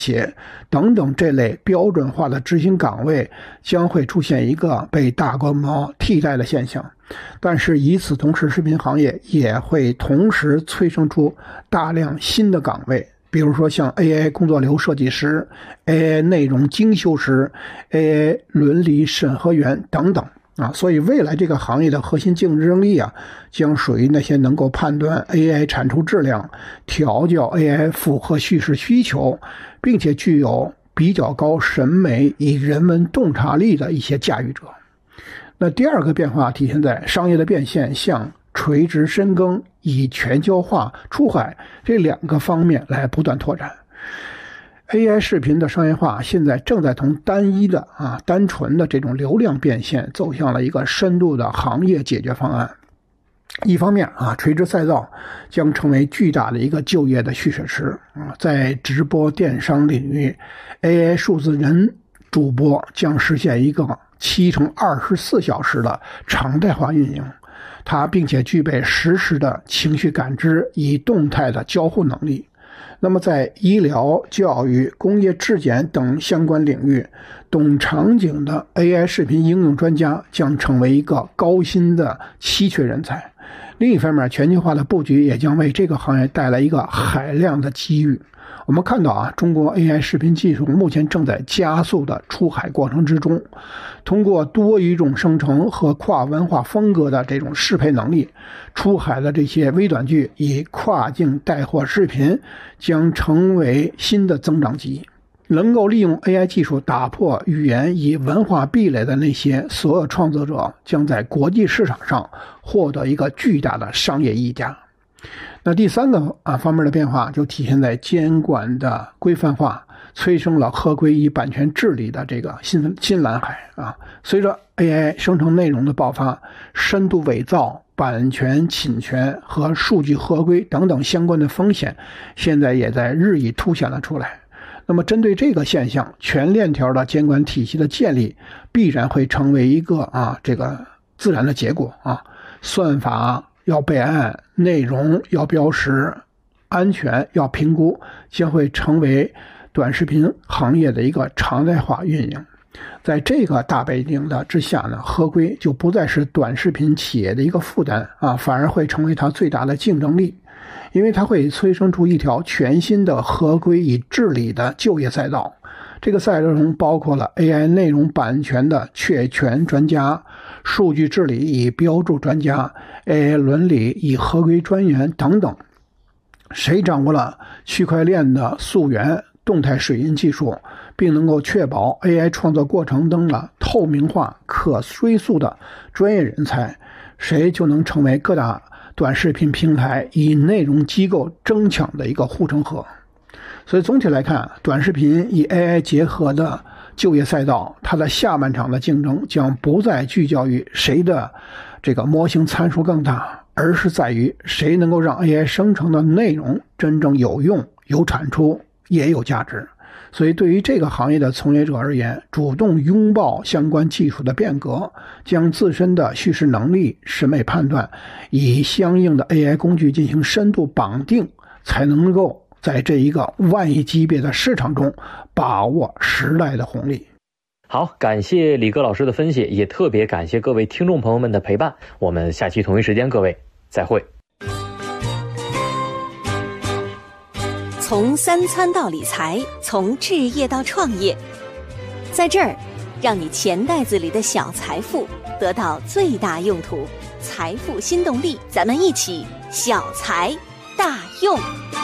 等等这类标准化的执行岗位将会出现一个被大规模替代的现象。但是与此同时，视频行业也会同时催生出大量新的岗位，比如说像 AI 工作流设计师、AI 内容精修师、AI 伦理审核员等等所以未来这个行业的核心竞争力将属于那些能够判断 AI 产出质量、调教 AI 符合叙事需求，并且具有比较高审美与人文洞察力的一些驾驭者。那第二个变化体现在商业的变现向垂直深耕以全球化出海这两个方面来不断拓展。AI 视频的商业化现在正在从单纯的这种流量变现走向了一个深度的行业解决方案。一方面垂直赛道将成为巨大的一个就业的蓄水池在直播电商领域 AI 数字人主播将实现一个7×24小时的常态化运营，它并且具备实时的情绪感知与动态的交互能力。那么在医疗、教育、工业质检等相关领域，懂场景的 AI 视频应用专家将成为一个高薪的稀缺人才。另一方面，全球化的布局也将为这个行业带来一个海量的机遇。我们看到中国 AI 视频技术目前正在加速的出海过程之中，通过多语种生成和跨文化风格的这种适配能力，出海的这些微短剧以跨境带货视频将成为新的增长极。能够利用 AI 技术打破语言与文化壁垒的那些所有创作者将在国际市场上获得一个巨大的商业溢价。那第三个方面的变化就体现在监管的规范化，催生了合规与版权治理的这个新蓝海随着 AI 生成内容的爆发，深度伪造、版权侵权和数据合规等等相关的风险现在也在日益凸显了出来。那么针对这个现象，全链条的监管体系的建立必然会成为一个这个自然的结果算法要备案，内容要标识，安全要评估，将会成为短视频行业的一个常态化运营。在这个大背景的之下呢，合规就不再是短视频企业的一个负担反而会成为它最大的竞争力，因为它会催生出一条全新的合规与治理的就业赛道。这个赛道中包括了 AI 内容版权的确权专家、数据治理与标注专家、AI 伦理与合规专员等等。谁掌握了区块链的溯源、动态水印技术，并能够确保 AI 创作过程中的透明化、可追溯的专业人才，谁就能成为各大短视频平台与内容机构争抢的一个护城河。所以总体来看，短视频与 AI 结合的就业赛道，它的下半场的竞争将不再聚焦于谁的这个模型参数更大，而是在于谁能够让 AI 生成的内容真正有用、有产出、也有价值。所以对于这个行业的从业者而言，主动拥抱相关技术的变革，将自身的叙事能力、审美判断以相应的 AI 工具进行深度绑定，才能够在这一个万亿级别的市场中把握时代的红利。 好，感谢李哥老师的分析，也特别感谢各位听众朋友们的陪伴。我们下期同一时间，各位再会。 从三餐到理财，从置业到创业，在这儿让你钱袋子里的小财富得到最大用途。财富新动力，咱们一起小财大用。